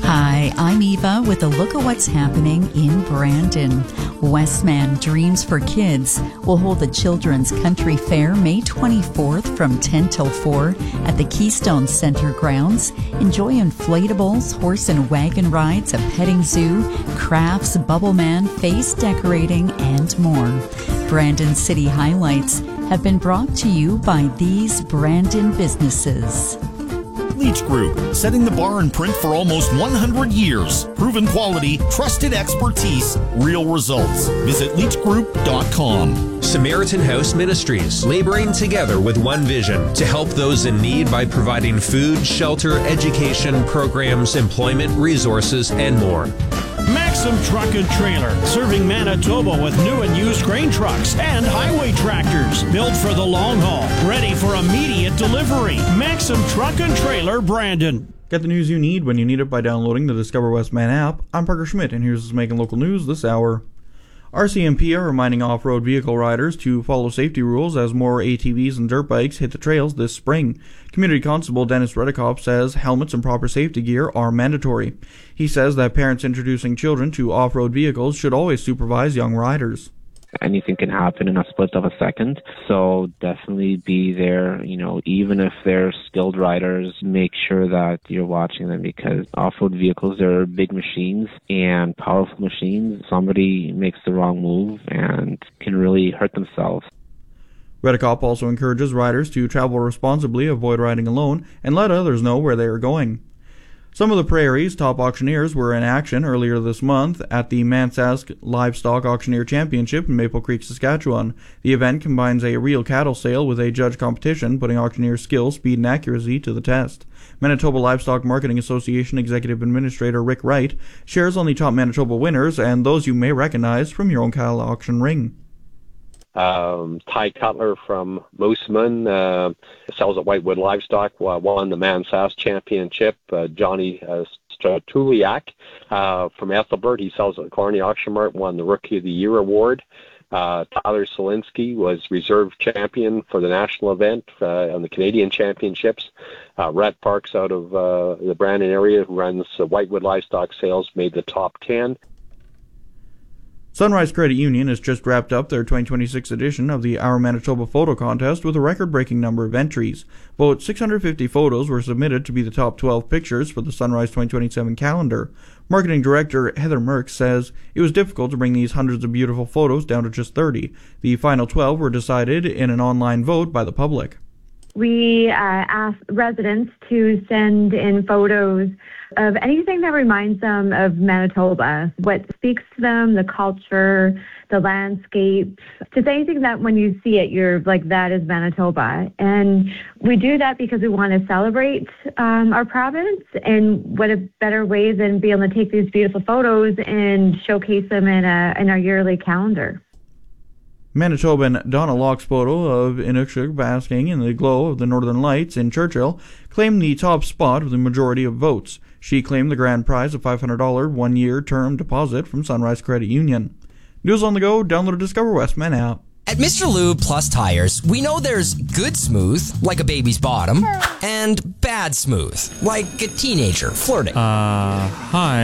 Hi, I'm Eva with a look at what's happening in Brandon. Westman Dreams for Kids will hold the Children's Country Fair May 24th from 10 till 4 at the Keystone Center grounds. Enjoy inflatables, horse and wagon rides, a petting zoo, crafts, bubble man, face decorating, and more. Brandon City highlights have been brought to you by these Brandon businesses. Leach Group, setting the bar in print for almost 100 years. Proven quality, trusted expertise, real results. Visit leachgroup.com. Samaritan House Ministries, laboring together with one vision to help those in need by providing food, shelter, education, programs, employment, resources, and more. Maxim Truck and Trailer, serving Manitoba with new and used grain trucks and highway tractors. Built for the long haul, ready for immediate delivery. Maxim Truck and Trailer, Brandon. Get the news you need when you need it by downloading the Discover Westman app. I'm Parker Schmidt, and here's what's making local news this hour. RCMP are reminding off-road vehicle riders to follow safety rules as more ATVs and dirt bikes hit the trails this spring. Community Constable Dennis Redekop says helmets and proper safety gear are mandatory. He says that parents introducing children to off-road vehicles should always supervise young riders. Anything can happen in a split of a second, so definitely be there, even if they're skilled riders, make sure that you're watching them, because off-road vehicles are big machines and powerful machines. Somebody makes the wrong move and can really hurt themselves. Redekop also encourages riders to travel responsibly, avoid riding alone, and let others know where they are going. Some of the Prairie's top auctioneers were in action earlier this month at the Mansask Livestock Auctioneer Championship in Maple Creek, Saskatchewan. The event combines a real cattle sale with a judge competition, putting auctioneers' skill, speed, and accuracy to the test. Manitoba Livestock Marketing Association Executive Administrator Rick Wright shares on the top Manitoba winners and those you may recognize from your own cattle auction ring. Ty Cutler from Mooseman sells at Whitewood Livestock, won the Mansask Championship. Johnny Stratuliak from Ethelbert, he sells at Corny Auction Mart, won the Rookie of the Year award. Tyler Solinsky was reserve champion for the national event on the Canadian Championships. Rhett Parks out of the Brandon area, who runs Whitewood Livestock Sales, made the top 10. Sunrise Credit Union has just wrapped up their 2026 edition of the Our Manitoba Photo Contest with a record-breaking number of entries. About 650 photos were submitted to be the top 12 pictures for the Sunrise 2027 calendar. Marketing Director Heather Merck says it was difficult to bring these hundreds of beautiful photos down to just 30. The final 12 were decided in an online vote by the public. We asked residents to send in photos of anything that reminds them of Manitoba, what speaks to them, the culture, the landscape, just anything that when you see it, you're like, that is Manitoba. And we do that because we want to celebrate our province, and what a better way than be able to take these beautiful photos and showcase them in our yearly calendar. Manitoban Donna Locke's photo of Inukshuk basking in the glow of the Northern Lights in Churchill claimed the top spot with the majority of votes. She claimed the grand prize of $500 one-year term deposit from Sunrise Credit Union. News on the go, download the Discover Westman app. At Mr. Lube Plus Tires, we know there's good smooth, like a baby's bottom, and bad smooth, like a teenager flirting. Hi.